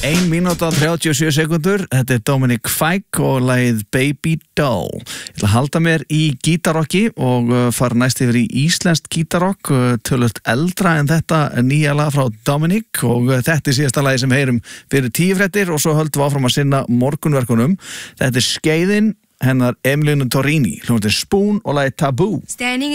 1 mínúta og 37 sekundur. Þetta Dominic Fike og lagið Baby Doll. Ég ætla að halda mér í gítarrocki og fara næst yfir í íslenskt gítarrock, tölvöld eldra en þetta nýja lag frá Dominic, og þetta síðasta lagi sem heyrum fyrir 10 fréttir og svo höldum við áfram að sinna morgunverkunum. Þetta Skeiðin, hennar Emilínu Torrini, hljómsveitin Spoon og lagið Taboo. Standing